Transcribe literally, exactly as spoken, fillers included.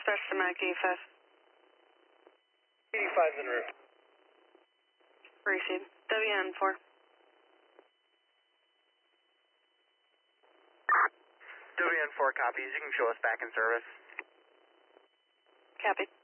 dispatch to Mac eighty-five. eighty-five's en route. Received. W N four. W N four copies. You can show us back in service. Copy.